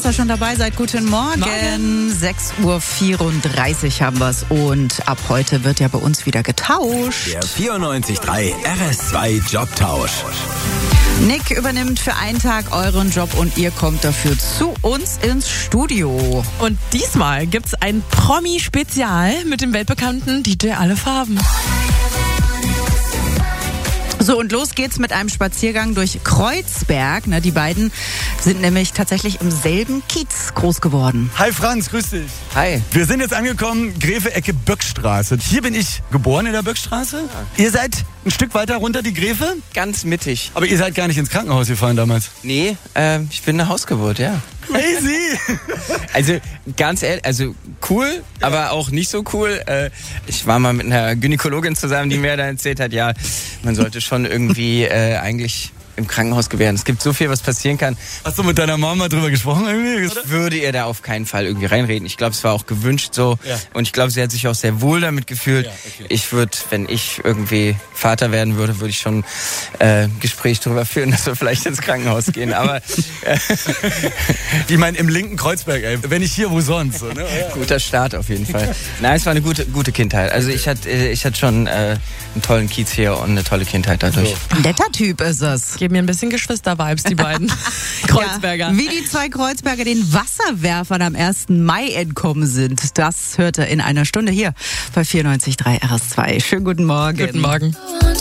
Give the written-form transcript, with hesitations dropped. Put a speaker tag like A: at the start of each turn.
A: ihr schon dabei seid. Guten Morgen. 6.34 Uhr haben wir es und ab heute wird ja bei uns wieder getauscht.
B: Der 94.3 RS2 Jobtausch.
A: Nick übernimmt für einen Tag euren Job und ihr kommt dafür zu uns ins Studio.
C: Und diesmal gibt's ein Promi-Spezial mit dem weltbekannten DJ Alle Farben.
A: So, und los geht's mit einem Spaziergang durch Kreuzberg. Die beiden sind nämlich tatsächlich im selben Kiez groß geworden.
D: Hi Franz, grüß dich.
E: Hi.
D: Wir sind jetzt angekommen, Gräfe, Ecke Böckstraße. Hier bin ich geboren in der Böckstraße. Ihr seid ein Stück weiter runter die Gräfe?
E: Ganz mittig.
D: Aber ihr seid gar nicht ins Krankenhaus gefahren damals?
E: Nee, ich bin eine Hausgeburt, ja.
D: Crazy!
E: Also ganz ehrlich, cool, aber auch nicht so cool. Ich war mal mit einer Gynäkologin zusammen, die mir da erzählt hat, ja, man sollte schon irgendwie eigentlich im Krankenhaus gewähren. Es gibt so viel, was passieren kann.
D: Hast du mit deiner Mama drüber gesprochen irgendwie?
E: Ich würde ihr da auf keinen Fall irgendwie reinreden. Ich glaube, es war auch gewünscht so. Ja. Und ich glaube, sie hat sich auch sehr wohl damit gefühlt. Ja, okay. Ich würde, wenn ich irgendwie Vater werden würde, würde ich schon Gespräch darüber führen, dass wir vielleicht ins Krankenhaus gehen. Aber
D: ich meine, im linken Kreuzberg, ey. Wenn nicht hier, wo sonst? So, ne? Ja.
E: Guter Start auf jeden Fall. Nein, es war eine gute Kindheit. Also ich hatte schon einen tollen Kiez hier und eine tolle Kindheit dadurch.
A: Ein netter Typ ist es.
C: Geben mir ein bisschen Geschwister-Vibes, die beiden Kreuzberger.
A: Ja, wie die zwei Kreuzberger den Wasserwerfern am 1. Mai entkommen sind, das hört ihr in einer Stunde hier bei 94.3 RS2. Schönen guten Morgen.
C: Guten Morgen.